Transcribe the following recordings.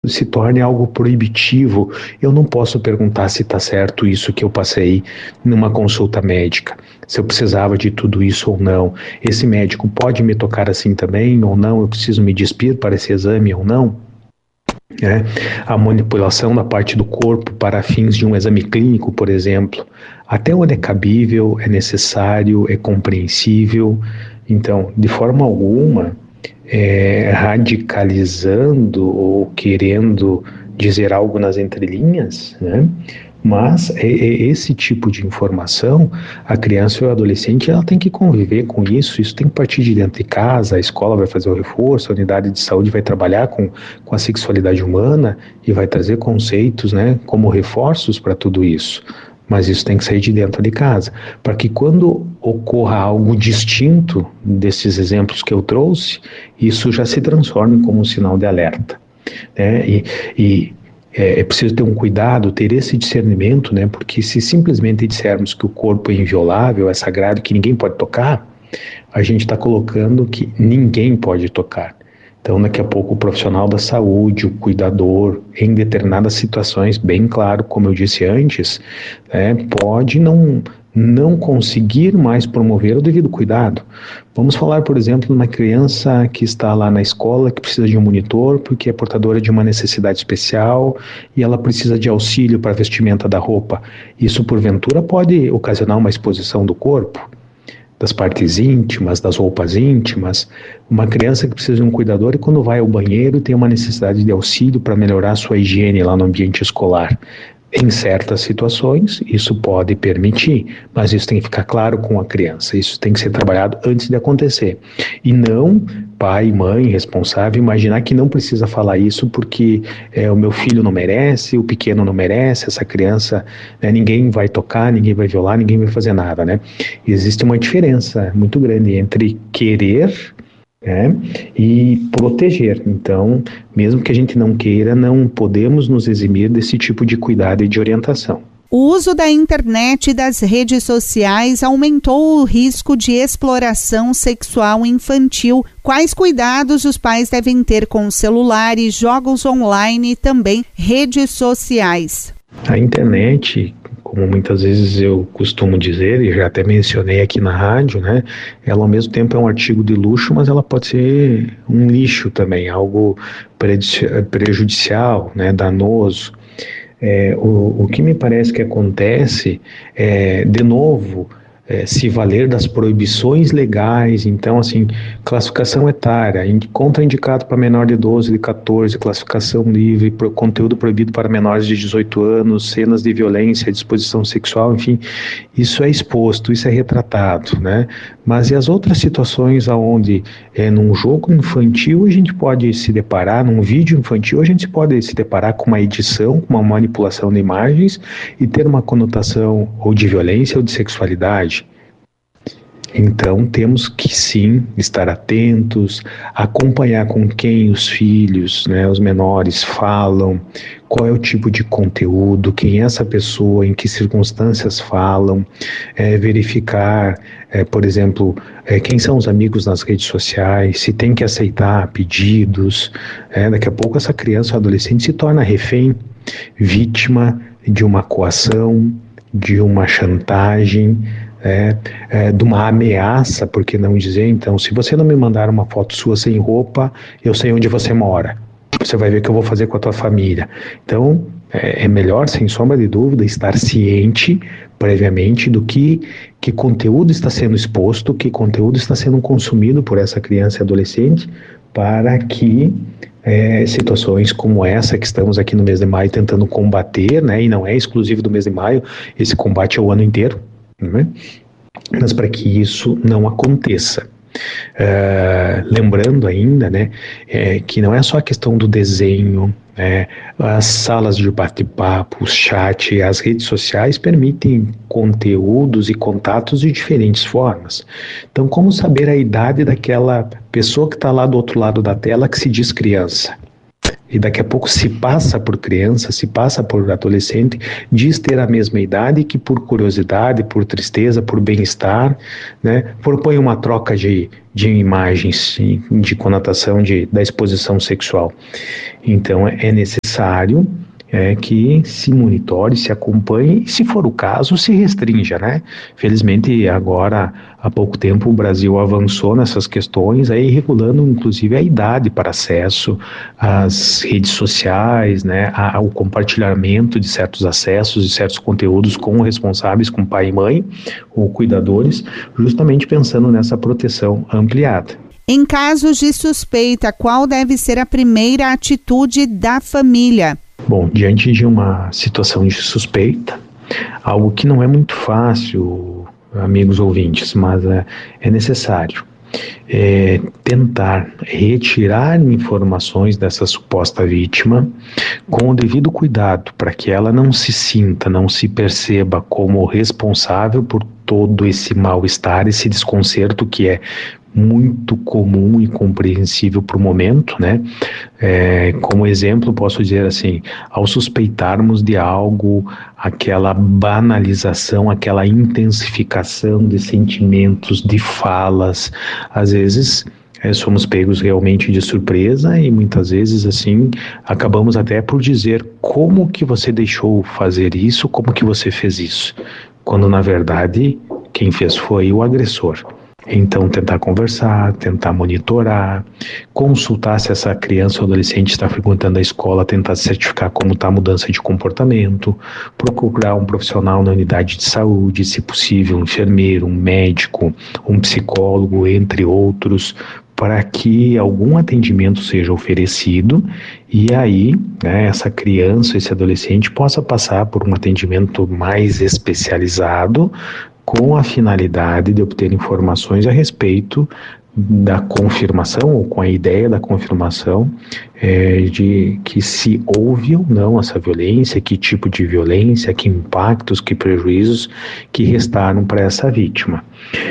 se torne algo proibitivo. Eu não posso perguntar se está certo isso que eu passei numa consulta médica, se eu precisava de tudo isso ou não. Esse médico pode me tocar assim também ou não? Eu preciso me despir para esse exame ou não? A manipulação da parte do corpo para fins de um exame clínico, por exemplo, até onde é cabível, é necessário, é compreensível. Então, de forma alguma, radicalizando ou querendo dizer algo nas entrelinhas, né? Mas esse tipo de informação, a criança ou o adolescente, ela tem que conviver com isso tem que partir de dentro de casa, a escola vai fazer o reforço, a unidade de saúde vai trabalhar com a sexualidade humana e vai trazer conceitos, né, como reforços para tudo isso. Mas isso tem que sair de dentro de casa, para que quando ocorra algo distinto desses exemplos que eu trouxe, isso já se transforme como um sinal de alerta, né? É preciso ter um cuidado, ter esse discernimento, né? Porque se simplesmente dissermos que o corpo é inviolável, é sagrado, que ninguém pode tocar, a gente está colocando que ninguém pode tocar. Então, daqui a pouco, o profissional da saúde, o cuidador, em determinadas situações, bem claro, como eu disse antes, pode não conseguir mais promover o devido cuidado. Vamos falar, por exemplo, de uma criança que está lá na escola, que precisa de um monitor, porque é portadora de uma necessidade especial e ela precisa de auxílio para a vestimenta da roupa. Isso, porventura, pode ocasionar uma exposição do corpo, das partes íntimas, das roupas íntimas. Uma criança que precisa de um cuidador e quando vai ao banheiro tem uma necessidade de auxílio para melhorar a sua higiene lá no ambiente escolar. Em certas situações, isso pode permitir, mas isso tem que ficar claro com a criança, isso tem que ser trabalhado antes de acontecer. E não pai, mãe, responsável, imaginar que não precisa falar isso porque o meu filho não merece, o pequeno não merece, essa criança, ninguém vai tocar, ninguém vai violar, ninguém vai fazer nada, né? Existe uma diferença muito grande entre querer e proteger. Então, mesmo que a gente não queira, não podemos nos eximir desse tipo de cuidado e de orientação. O uso da internet e das redes sociais aumentou o risco de exploração sexual infantil. Quais cuidados os pais devem ter com celulares, jogos online e também redes sociais? A internet, como muitas vezes eu costumo dizer, e já até mencionei aqui na rádio, né? Ela ao mesmo tempo é um artigo de luxo, mas ela pode ser um lixo também, algo prejudicial, né? Danoso. O que me parece que acontece é, de novo, se valer das proibições legais. Então, assim, classificação etária, contraindicado para menor de 12, de 14, classificação livre, conteúdo proibido para menores de 18 anos, cenas de violência, disposição sexual, enfim, isso é exposto, isso é retratado, né? Mas e as outras situações onde, num jogo infantil, a gente pode se deparar, num vídeo infantil, a gente pode se deparar com uma edição, com uma manipulação de imagens e ter uma conotação ou de violência ou de sexualidade. Então, temos que sim estar atentos, acompanhar com quem os filhos, né, os menores falam, qual é o tipo de conteúdo, quem é essa pessoa, em que circunstâncias falam, verificar, por exemplo, quem são os amigos nas redes sociais, se tem que aceitar pedidos. Daqui a pouco essa criança ou adolescente se torna refém, vítima de uma coação, de uma chantagem, de uma ameaça, por que não dizer, então, se você não me mandar uma foto sua sem roupa, eu sei onde você mora, você vai ver o que eu vou fazer com a tua família. Então, é melhor, sem sombra de dúvida, estar ciente previamente do que conteúdo está sendo exposto, que conteúdo está sendo consumido por essa criança e adolescente, para que situações como essa que estamos aqui no mês de maio tentando combater, né, e não é exclusivo do mês de maio, esse combate é o ano inteiro, né? Mas para que isso não aconteça. Lembrando ainda, né, que não é só a questão do desenho, as salas de bate-papo, o chat, as redes sociais permitem conteúdos e contatos de diferentes formas. Então, como saber a idade daquela pessoa que está lá do outro lado da tela que se diz criança? e daqui a pouco se passa por criança, se passa por adolescente, diz ter a mesma idade, que por curiosidade, por tristeza, por bem-estar, né, propõe uma troca de imagens, de conotação da exposição sexual. Então é necessário que se monitore, se acompanhe e, se for o caso, se restrinja, né? Felizmente, agora, há pouco tempo, o Brasil avançou nessas questões, aí regulando, inclusive, a idade para acesso às redes sociais, né? Ao compartilhamento de certos acessos, de certos conteúdos com responsáveis, com pai e mãe, ou cuidadores, justamente pensando nessa proteção ampliada. Em casos de suspeita, qual deve ser a primeira atitude da família? Bom, diante de uma situação de suspeita, algo que não é muito fácil, amigos ouvintes, mas é necessário tentar retirar informações dessa suposta vítima com o devido cuidado, para que ela não se sinta, não se perceba como responsável por todo esse mal-estar, esse desconcerto que é muito comum e compreensível para o momento, né? Como exemplo, posso dizer assim, ao suspeitarmos de algo, aquela banalização, aquela intensificação de sentimentos, de falas, às vezes somos pegos realmente de surpresa e muitas vezes assim acabamos até por dizer: como que você deixou fazer isso, como que você fez isso, quando na verdade quem fez foi o agressor. Então, tentar conversar, tentar monitorar, consultar se essa criança ou adolescente está frequentando a escola, tentar certificar como está a mudança de comportamento, procurar um profissional na unidade de saúde, se possível, um enfermeiro, um médico, um psicólogo, entre outros, para que algum atendimento seja oferecido e aí, né, essa criança, esse adolescente possa passar por um atendimento mais especializado, com a finalidade de obter informações a respeito da confirmação, ou com a ideia da confirmação de que se houve ou não essa violência, que tipo de violência, que impactos, que prejuízos que restaram para essa vítima.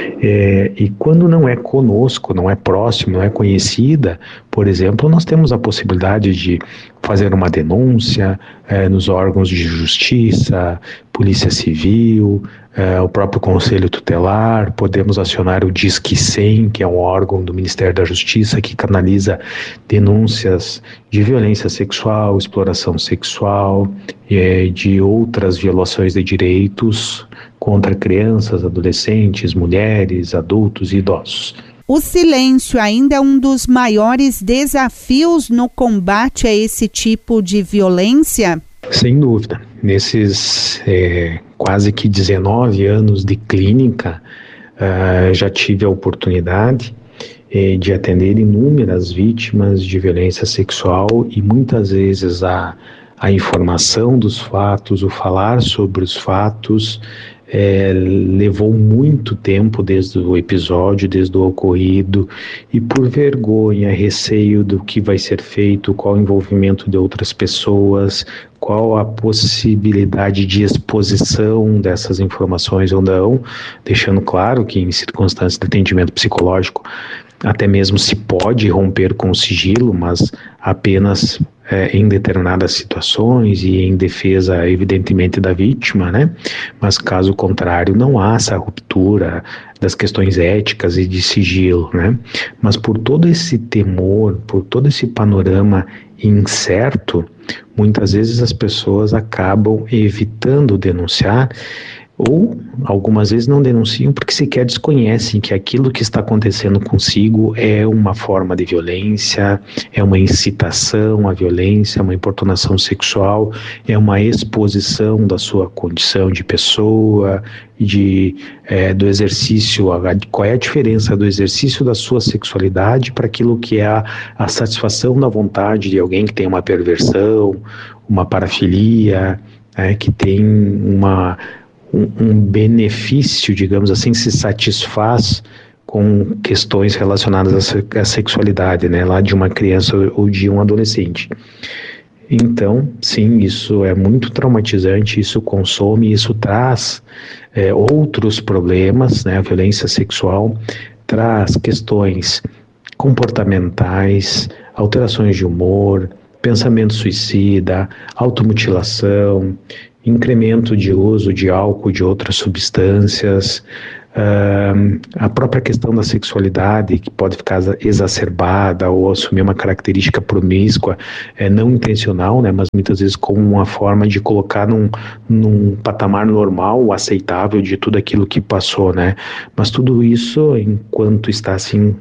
E quando não é conosco, não é próximo, não é conhecida, por exemplo, nós temos a possibilidade de fazer uma denúncia nos órgãos de justiça, Polícia Civil, o próprio Conselho Tutelar, podemos acionar o Disque 100, que é um órgão do Ministério da Justiça que canaliza denúncias de violência sexual, exploração sexual, de outras violações de direitos contra crianças, adolescentes, mulheres, adultos e idosos. O silêncio ainda é um dos maiores desafios no combate a esse tipo de violência? Sem dúvida. Nesses quase que 19 anos de clínica, já tive a oportunidade de atender inúmeras vítimas de violência sexual e muitas vezes a informação dos fatos, o falar sobre os fatos, levou muito tempo desde o episódio, desde o ocorrido, e por vergonha, receio do que vai ser feito, qual o envolvimento de outras pessoas, qual a possibilidade de exposição dessas informações ou não, deixando claro que em circunstâncias de atendimento psicológico até mesmo se pode romper com o sigilo, mas apenas em determinadas situações e em defesa, evidentemente, da vítima, né? Mas caso contrário, não há essa ruptura das questões éticas e de sigilo, né? Mas por todo esse temor, por todo esse panorama incerto, muitas vezes as pessoas acabam evitando denunciar, ou algumas vezes não denunciam porque sequer desconhecem que aquilo que está acontecendo consigo é uma forma de violência, é uma incitação à violência, uma importunação sexual, é uma exposição da sua condição de pessoa, do exercício, qual é a diferença do exercício da sua sexualidade para aquilo que é a satisfação da vontade de alguém que tem uma perversão, uma parafilia, que tem um benefício, digamos assim, se satisfaz com questões relacionadas à sexualidade, né, lá de uma criança ou de um adolescente. Então, sim, isso é muito traumatizante, isso consome, isso traz outros problemas, né, a violência sexual traz questões comportamentais, alterações de humor, pensamento suicida, automutilação, incremento de uso de álcool, de outras substâncias, a própria questão da sexualidade, que pode ficar exacerbada ou assumir uma característica promíscua, não intencional, né, mas muitas vezes como uma forma de colocar num patamar normal, aceitável de tudo aquilo que passou, né, mas tudo isso, enquanto está assim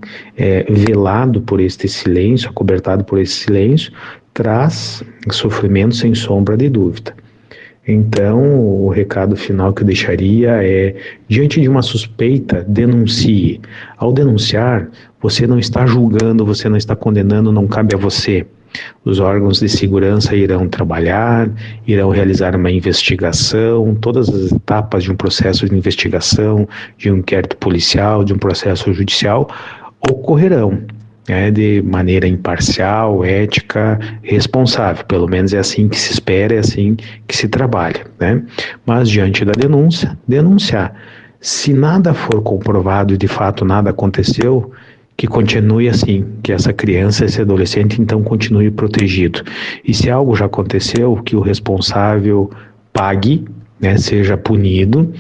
velado por este silêncio, acobertado por esse silêncio, traz sofrimento sem sombra de dúvida. Então, o recado final que eu deixaria é, diante de uma suspeita, denuncie. Ao denunciar, você não está julgando, você não está condenando, não cabe a você. Os órgãos de segurança irão trabalhar, irão realizar uma investigação, todas as etapas de um processo de investigação, de um inquérito policial, de um processo judicial, ocorrerão. De maneira imparcial, ética, responsável. Pelo menos é assim que se espera, é assim que se trabalha, né? Mas diante da denúncia, denunciar. Se nada for comprovado e de fato nada aconteceu, que continue assim, que essa criança, esse adolescente então continue protegido. E se algo já aconteceu, que o responsável pague, né, seja punido.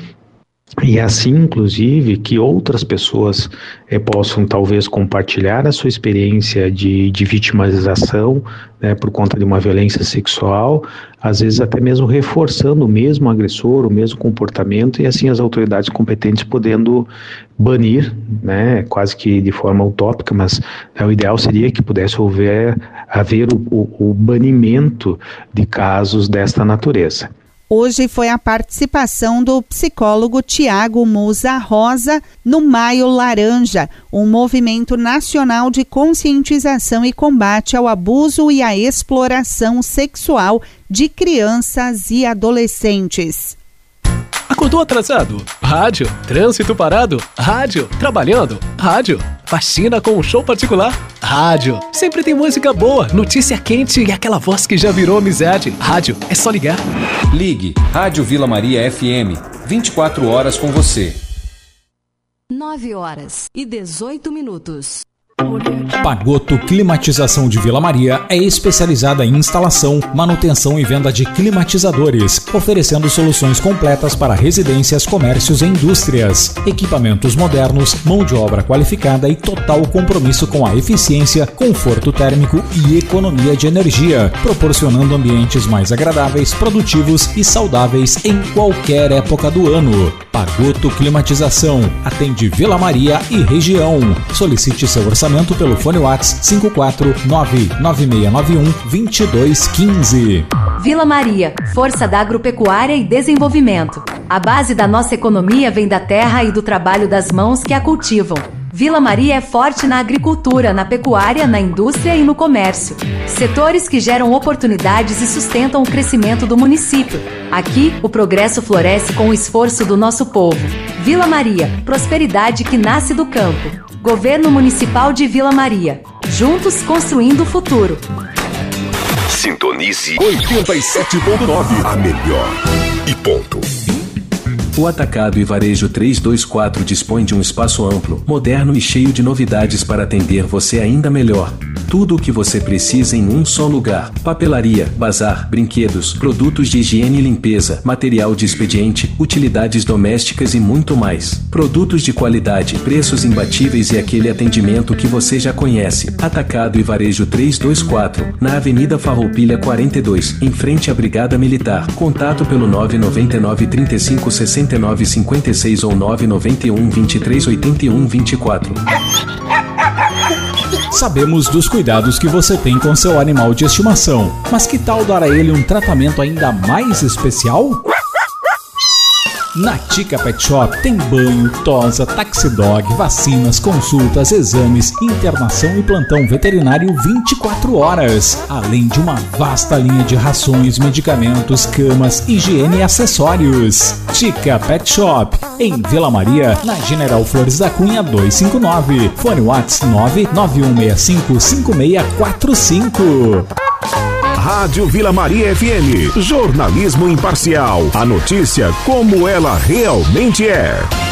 E assim, inclusive, que outras pessoas possam talvez compartilhar a sua experiência de vitimização, né, por conta de uma violência sexual, às vezes até mesmo reforçando o mesmo agressor, o mesmo comportamento, e assim as autoridades competentes podendo banir, né, quase que de forma utópica, mas o ideal seria que pudesse haver o banimento de casos desta natureza. Hoje foi a participação do psicólogo Tiago Musa Rosa no Maio Laranja, um movimento nacional de conscientização e combate ao abuso e à exploração sexual de crianças e adolescentes. Acordou atrasado? Rádio. Trânsito parado? Rádio. Trabalhando? Rádio. Faxina com um show particular? Rádio. Sempre tem música boa, notícia quente e aquela voz que já virou amizade. Rádio. É só ligar. Ligue. Rádio Vila Maria FM. 24 horas com você. 9h18. Pagotto Climatização de Vila Maria é especializada em instalação, manutenção e venda de climatizadores, oferecendo soluções completas para residências, comércios e indústrias. Equipamentos modernos, mão de obra qualificada e total compromisso com a eficiência, conforto térmico e economia de energia, proporcionando ambientes mais agradáveis, produtivos e saudáveis em qualquer época do ano. Pagotto Climatização atende Vila Maria e região. Solicite seu orçamento pelo fone WhatsApp 54996912215. Vila Maria, força da agropecuária e desenvolvimento. A base da nossa economia vem da terra e do trabalho das mãos que a cultivam. Vila Maria é forte na agricultura, na pecuária, na indústria e no comércio. Setores que geram oportunidades e sustentam o crescimento do município. Aqui, o progresso floresce com o esforço do nosso povo. Vila Maria, prosperidade que nasce do campo. Governo Municipal de Vila Maria. Juntos construindo o futuro. Sintonize 87.9, a melhor e ponto. O Atacado e Varejo 324 dispõe de um espaço amplo, moderno e cheio de novidades para atender você ainda melhor. Tudo o que você precisa em um só lugar. Papelaria, bazar, brinquedos, produtos de higiene e limpeza, material de expediente, utilidades domésticas e muito mais. Produtos de qualidade, preços imbatíveis e aquele atendimento que você já conhece. Atacado e Varejo 324, na Avenida Farroupilha 42, em frente à Brigada Militar. Contato pelo 999 35 69 56 ou 991 23 81 24. Sabemos dos cuidados que você tem com seu animal de estimação, mas que tal dar a ele um tratamento ainda mais especial? Na Tica Pet Shop tem banho, tosa, taxidog, vacinas, consultas, exames, internação e plantão veterinário 24 horas. Além de uma vasta linha de rações, medicamentos, camas, higiene e acessórios. Tica Pet Shop, em Vila Maria, na General Flores da Cunha 259. Fone WhatsApp 991655645. Rádio Vila Maria FM. Jornalismo imparcial. A notícia como ela realmente é.